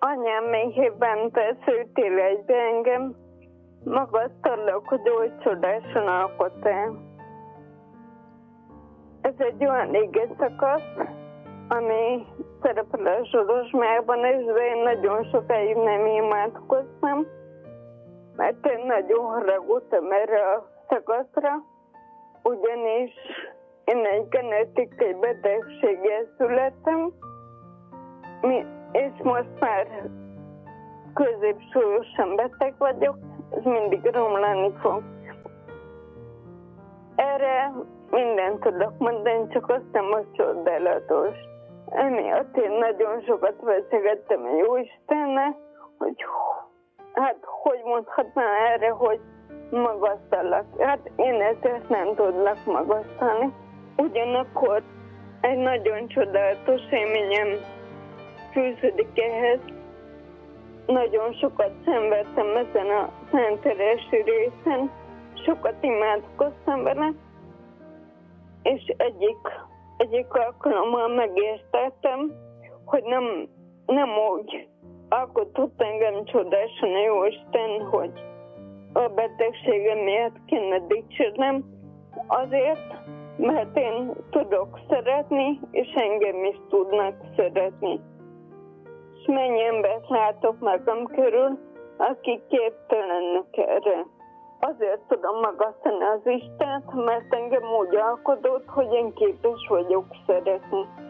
anyám még évente szültél egybe engem, magasztalak, hogy oly csodásan alkottál. Ez egy olyan éges szakasz, ami szerepel a Zsolozsmában is, de én nagyon sokáig nem imádkoztam, mert én nagyon haragudtam erre a szakaszra, ugyanis én egy genetikai betegséggel születtem, és most már középsúlyosan beteg vagyok, ez mindig romlani fog. Erre mindent tudok mondani, csak azt nem a csodálatos. Emiatt én nagyon sokat veszegettem a Jóistennel, hogy hogy mondhatnám erre, hogy magasztalak. Hát én ezt nem tudlak magasztalni. Ugyanakkor egy nagyon csodálatos élményem fűződik ehhez. Nagyon sokat szenvedtem ezen a Szentteresi részen, sokat imádkoztam vele, és egyik alkalommal megértettem, hogy nem úgy alkotott engem csodásan a Jóisten, hogy a betegségem miatt kéne dicsérnem, azért, mert én tudok szeretni, és engem is tudnak szeretni. És mennyi embert látok magam körül, akik képtelenek erre. Azért tudom magasztalni az Istent, mert engem úgy alkotott, hogy én képes vagyok szeretni.